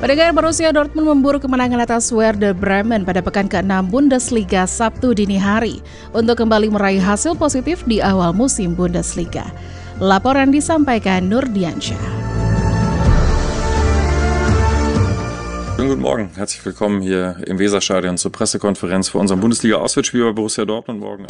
Pendengar, Borussia Dortmund memburu kemenangan atas Werder Bremen pada pekan ke-6 Bundesliga Sabtu dini hari untuk kembali meraih hasil positif di awal musim Bundesliga. Laporan disampaikan Nurdiansyah. Guten Morgen, herzlich willkommen hier im Weserstadion zur Pressekonferenz für unseren Bundesliga-Auswärtsspiel bei Borussia Dortmund morgen.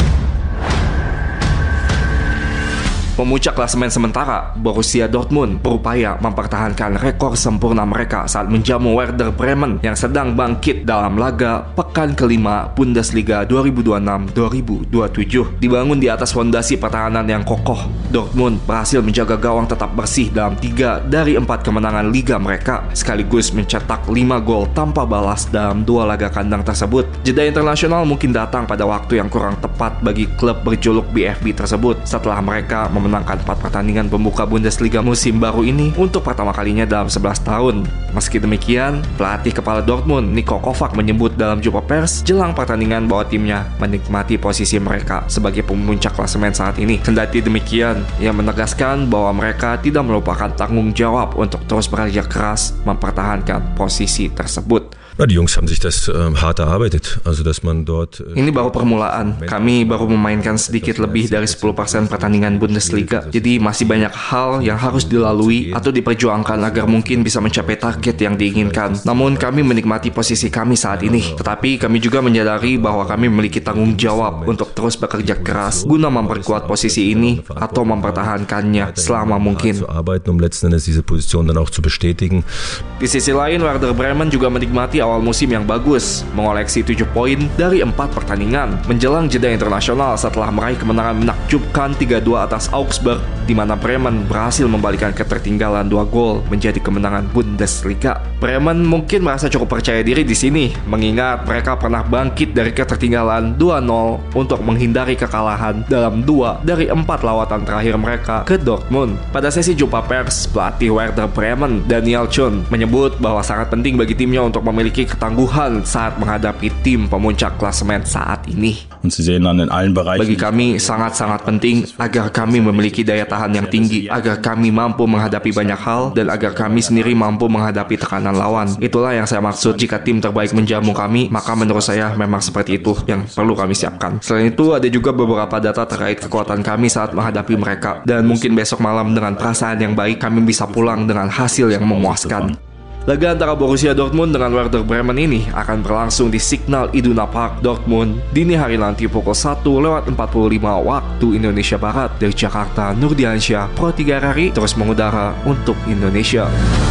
Memuncak klasemen sementara, Borussia Dortmund berupaya mempertahankan rekor sempurna mereka saat menjamu Werder Bremen yang sedang bangkit dalam laga pekan kelima Bundesliga 2026-2027. Dibangun di atas fondasi pertahanan yang kokoh, Dortmund berhasil menjaga gawang tetap bersih dalam 3 dari 4 kemenangan liga mereka, sekaligus mencetak 5 gol tanpa balas dalam 2 laga kandang tersebut. Jeda internasional mungkin datang pada waktu yang kurang tepat bagi klub berjuluk BFB tersebut setelah mereka memenangkan 4 pertandingan pembuka Bundesliga musim baru ini untuk pertama kalinya dalam 11 tahun. Meski demikian, pelatih kepala Dortmund, Niko Kovac, menyebut dalam jumpa pers jelang pertandingan bahwa timnya menikmati posisi mereka sebagai pemuncak klasemen saat ini. Kendati demikian, ia menegaskan bahwa mereka tidak melupakan tanggung jawab untuk terus bekerja keras mempertahankan posisi tersebut. Die Jungs haben sich das hart erarbeitet, also dass man dort. Ini baru permulaan. Kami baru memainkan sedikit lebih dari 10% pertandingan Bundesliga. Jadi masih banyak hal yang harus dilalui atau diperjuangkan agar mungkin bisa mencapai target yang diinginkan. Namun kami menikmati posisi kami saat ini. Tetapi kami juga menyadari bahwa kami memiliki tanggung jawab untuk terus bekerja keras guna memperkuat posisi ini atau mempertahankannya selama mungkin. Di sisi lain, Werder Bremen juga menikmati awal musim yang bagus, mengoleksi 7 poin dari 4 pertandingan menjelang jeda internasional setelah meraih kemenangan menakjubkan 3-2 atas Augsburg, di mana Bremen berhasil membalikan ketertinggalan 2 gol menjadi kemenangan Bundesliga. Bremen mungkin merasa cukup percaya diri di sini, mengingat mereka pernah bangkit dari ketertinggalan 2-0 untuk menghindari kekalahan dalam 2 dari 4 lawatan terakhir mereka ke Dortmund. Pada sesi jumpa pers, pelatih Werder Bremen, Daniel Thun, menyebut bahwa sangat penting bagi timnya untuk memiliki ketangguhan saat menghadapi tim pemuncak klasemen saat ini. Bagi kami sangat-sangat penting agar kami memiliki daya tahan yang tinggi, agar kami mampu menghadapi banyak hal, dan agar kami sendiri mampu menghadapi tekanan lawan. Itulah yang saya maksud. Jika tim terbaik menjamu kami, maka menurut saya memang seperti itu yang perlu kami siapkan. Selain itu, ada juga beberapa data terkait kekuatan kami saat menghadapi mereka, dan mungkin besok malam dengan perasaan yang baik kami bisa pulang dengan hasil yang memuaskan. Laga antara Borussia Dortmund dengan Werder Bremen ini akan berlangsung di Signal Iduna Park, Dortmund, dini hari nanti pukul 1:45 waktu Indonesia Barat. Dari Jakarta, Nurdiansyah, Pro 3 RRI terus mengudara untuk Indonesia.